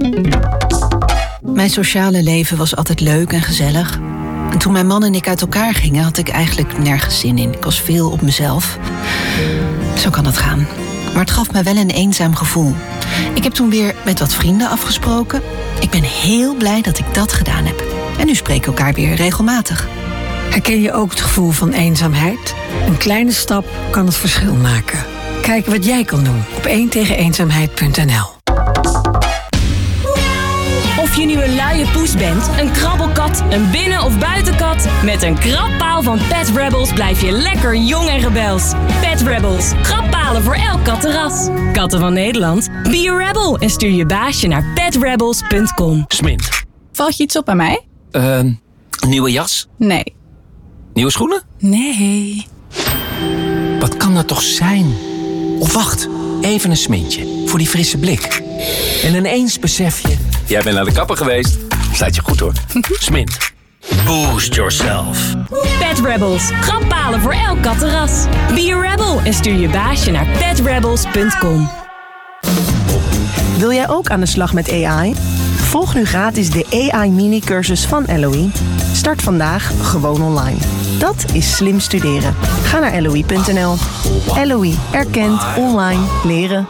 Mijn sociale leven was altijd leuk en gezellig. En toen mijn man en ik uit elkaar gingen, had ik eigenlijk nergens zin in. Ik was veel op mezelf. Zo kan het gaan. Maar het gaf me wel een eenzaam gevoel. Ik heb toen weer met wat vrienden afgesproken. Ik ben heel blij dat ik dat gedaan heb. En nu spreken we elkaar weer regelmatig. Herken je ook het gevoel van eenzaamheid? Een kleine stap kan het verschil maken. Kijk wat jij kan doen op 1tegeneenzaamheid.nl. Of je nu een luie poes bent, een krabbelkat, een binnen- of buitenkat, met een krabpaal van Pet Rebels blijf je lekker jong en rebels. Pet Rebels, krabbpalen voor elk kattenras. Katten van Nederland, be a rebel en stuur je baasje naar petrebels.com. Smint. Valt je iets op aan mij? Nieuwe jas? Nee. Nieuwe schoenen? Nee. Wat kan dat toch zijn? Of wacht, even een smintje voor die frisse blik. En ineens besef je... Jij bent naar de kapper geweest. Staat je goed hoor. Smint. Boost yourself. Pet Rebels, krabbpalen voor elk kattenras. Be a rebel en stuur je baasje naar petrebels.com. Wil jij ook aan de slag met AI? Volg nu gratis de AI mini-cursus van LOE. Start vandaag gewoon online. Dat is slim studeren. Ga naar LOE.nl. LOE erkent online leren.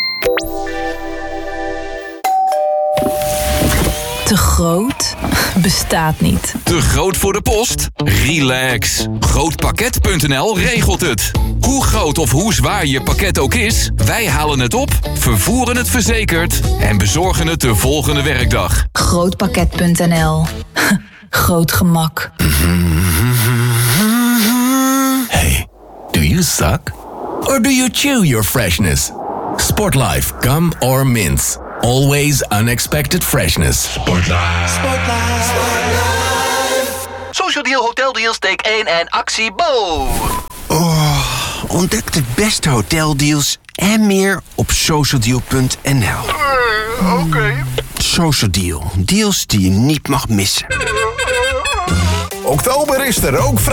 Te groot? Bestaat niet. Te groot voor de post? Relax. Grootpakket.nl regelt het. Hoe groot of hoe zwaar je pakket ook is, wij halen het op, vervoeren het verzekerd en bezorgen het de volgende werkdag. Grootpakket.nl. Groot gemak. Hey, do you suck? Or do you chew your freshness? Sportlife gum or mints. Always unexpected freshness. Sportlife. Social Deal Hotel Deals take 1 en actie Bo. Ontdek de beste hoteldeals en meer op socialdeal.nl. Oké. Social Deal. Deals die je niet mag missen. Oktober is er ook